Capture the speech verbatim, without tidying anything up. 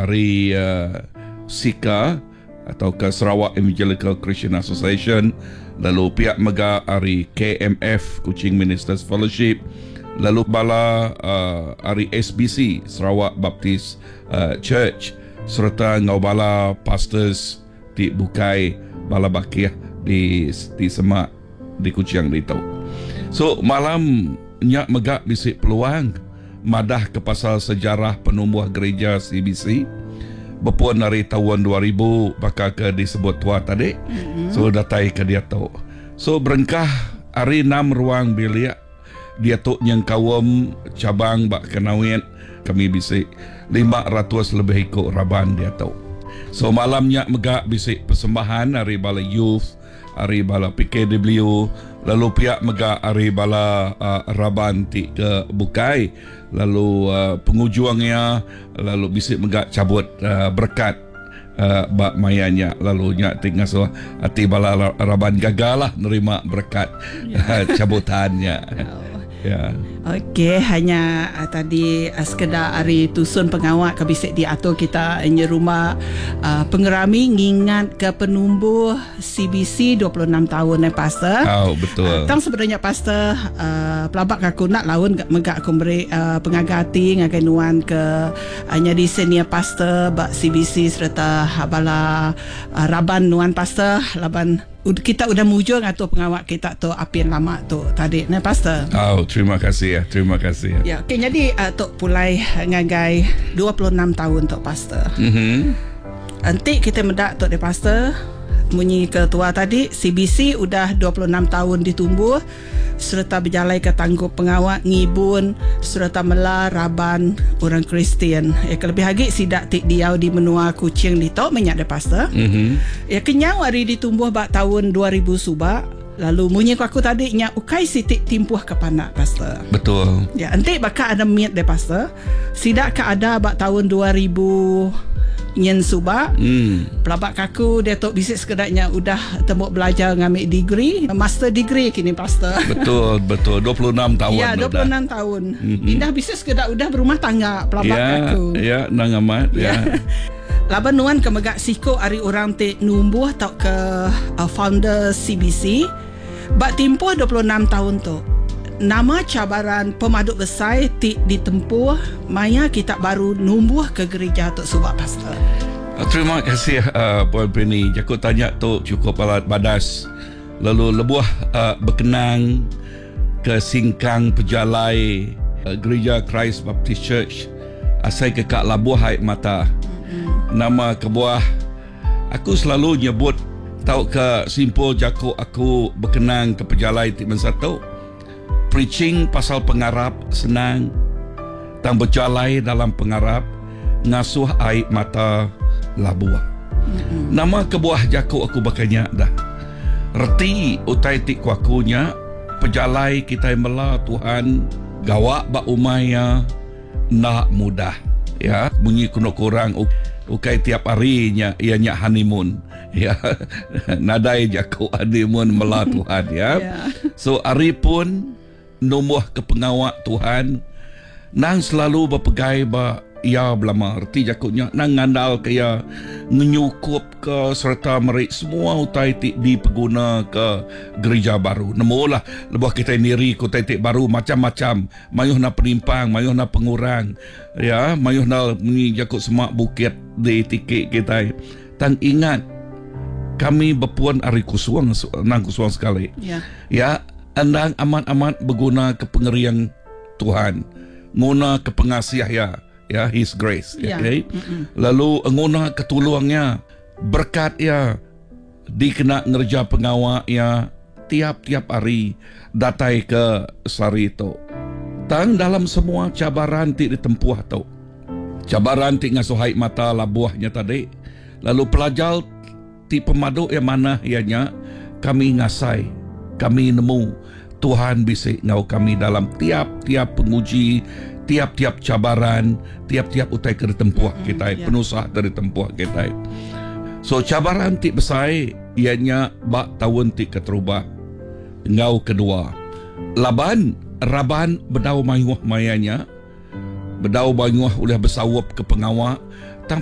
Ari uh, Sika atau ke Sarawak Evangelical Christian Association, lalu pihak mega Ari K M F Kuching Ministers Fellowship, lalu bala uh, Ari S B C Sarawak Baptist uh, Church, serta ngau bala pastors di Bukai bala bakiah di di Semak di Kuching di tau. So malam nyak megak bisik peluang madah ke pasal sejarah penumbuh gereja C B C berpuan dari tahun dua ribu bakal ke disebut tua tadi. Mm-hmm. So datai ke dia tahu. So berengkah hari enam ruang bilik dia tu yang kawam cabang bak kenawin kami bisik lima ratus lebih ikut raban dia tahu. So malamnya megak bisik persembahan hari bala youth, hari bala P K W, lalu pihak mega hari bala uh, raban ti ke Bukai, lalu uh, pengujuangnya, lalu bisik mega cabut uh, berkat uh, bak mayanya, lalu nya tinggal so hati bala raban gagal lah nerima berkat uh, cabutannya. Oh. Ya. Okey, hanya uh, tadi uh, sekedar hari tusun pengawak ke bisik diatur kita hanya rumah uh, pengerami ngingat ke penumbuh C B C dua puluh enam tahun eh pastor. Oh, betul. Uh, tang sebenarnya pastor uh, pelabak aku nak lawan megak aku beri uh, pengagati ngagai nuan ke hanya uh, di senior pastor bak C B C serta bala uh, raban nuan pastor laban kita udah mujur atau pengawak kita tu apian lama tu tadi ne pastor. Oh, terima kasih ya. Terima kasih ya. Ya, okay, jadi uh, tok pulai ngagai dua puluh enam tahun tok pastor. Mhm. Nanti kita mendak tok de pastor munyi ketua tadi C B C udah dua puluh enam tahun ditumbuh serta berjalai ke tanggup pengawak ngibun serta mela raban orang Kristian. Ya kelebih lagi sidak tik diau di menua Kuching di tok menyak de pastor. Mhm. Ya kenyang hari ditumbuh bak tahun dua ribu subak. Lalu munyi aku tadi nya ukai sitik timpuh ke panak pastor. Betul. Ya, nanti bakal ada miat de pastor. Sidak ka ada bak tahun dua ribu nyen subak. Hmm. Pelabak kaku dia tok bisik sekedarnya udah tembuk belajar ngambil degree, master degree kini pastor. Betul, betul. dua puluh enam tahun. Ya, dua puluh enam dah. tahun. Mm-hmm. Indah bisik sekedar udah berumah tangga pelabak ya, kaku. Ya, nang amat ya. ya. Laban nuan ke megak siko ari orang te numbuh tau ke uh, founder C B C. Bak tempoh dua puluh enam tahun tu. Nama cabaran pemaduk besar ti ditempuh maya kita baru numbuh ke gereja tu subak pastor. Terima kasih uh, Puan Penny. Aku tanya tu cukup alat badas. Lalu lebuah uh, berkenang ke singkang pejalai uh, gereja Christ Baptist Church. Asai ke Kak Labuh Haid Mata. Mm-hmm. Nama kebuah aku selalu nyebut tahu ke simpul jaku aku berkenang ke pejalai timan satu. Preaching pasal pengarap senang. Tang berjalai dalam pengarap ngasuh air mata labuah. Mm-hmm. Nama kebuah jaku aku bakanya dah. Reti utai tik kuakunya pejalai kita mela Tuhan gawak ba umaya nak mudah. Ya, bunyi kuno kurang ukai tiap harinya ianya honeymoon. Ya, nadai jaku honeymoon mela Tuhan ya. Yeah. So hari pun nombor ke pengawak Tuhan nang selalu berpegai ba ia belama erti jakutnya nang ngandal kaya menyukup ke serta merik semua utai tik di pengguna ke gereja baru nemolah lebuh kita niri ku titik baru macam-macam mayuh na penimpang mayuh na pengurang ya mayuh na ni jakut semak bukit di titik kita tang ingat kami berpuan ari kusuang nang kusuang sekali ya ya andang amat-amat berguna ke pengerian Tuhan nguna ke pengasiah ya ya His grace ya. Okay? Mm-mm. Lalu nguna ketulungnya berkat ya dikena ngerja pengawak ya tiap-tiap hari datai ke sari itu tang dalam semua cabaran ti ditempuh tu cabaran ti ngasuhai mata labuahnya tadi lalu pelajar ti pemaduk yang mana ianya kami ngasai kami nemu Tuhan bisik ngau kami dalam tiap-tiap penguji, tiap-tiap cabaran, tiap-tiap utai ke ditempuh kita, mm-hmm, yeah. penusah dari tempuh kita. So cabaran ti besar ianya bak tahun ti keterubah. Ngau kedua. Laban raban bedau mayuh mayanya. Bedau mayuh ulah bersawap ke pengawak,